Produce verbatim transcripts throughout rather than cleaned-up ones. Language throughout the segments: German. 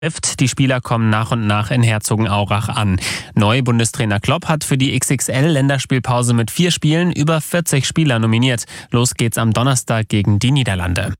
trifft. Die Spieler kommen nach und nach in Herzogenaurach an. Neu Bundestrainer Klopp hat für die X X L-Länderspielpause mit vier Spielen über vierzig Spieler nominiert. Los geht's am Donnerstag gegen die Niederlande.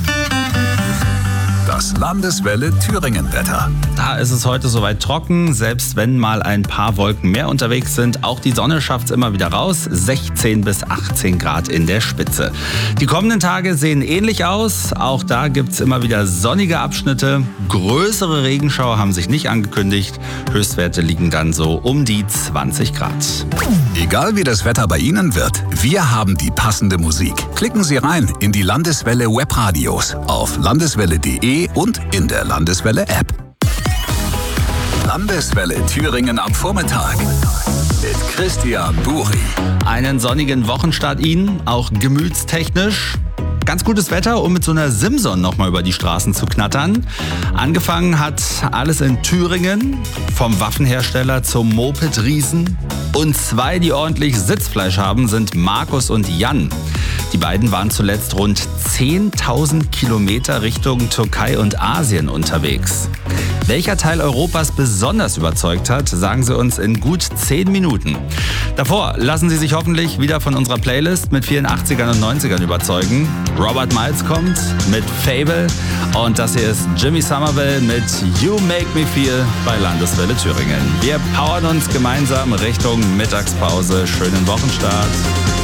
Das Landeswelle Thüringen-Wetter. Da ist es heute soweit trocken, selbst wenn mal ein paar Wolken mehr unterwegs sind. Auch die Sonne schafft es immer wieder raus, sechzehn bis achtzehn Grad in der Spitze. Die kommenden Tage sehen ähnlich aus. Auch da gibt es immer wieder sonnige Abschnitte. Größere Regenschauer haben sich nicht angekündigt. Höchstwerte liegen dann so um die zwanzig Grad. Egal wie das Wetter bei Ihnen wird, wir haben die passende Musik. Klicken Sie rein in die Landeswelle Webradios auf landeswelle punkt de und in der Landeswelle App. Landeswelle Thüringen am Vormittag mit Christian Buri. Einen sonnigen Wochenstart Ihnen, auch gemütstechnisch. Ganz gutes Wetter, um mit so einer Simson nochmal über die Straßen zu knattern. Angefangen hat alles in Thüringen, vom Waffenhersteller zum Moped-Riesen. Und zwei, die ordentlich Sitzfleisch haben, sind Markus und Jan. Die beiden waren zuletzt rund zehntausend Kilometer Richtung Türkei und Asien unterwegs. Welcher Teil Europas besonders überzeugt hat, sagen Sie uns in gut zehn Minuten. Davor lassen Sie sich hoffentlich wieder von unserer Playlist mit vielen achtzigern und neunzigern überzeugen. Robert Miles kommt mit Fable und das hier ist Jimmy Somerville mit You Make Me Feel bei Landeswelle Thüringen. Wir powern uns gemeinsam Richtung Mittagspause. Schönen Wochenstart.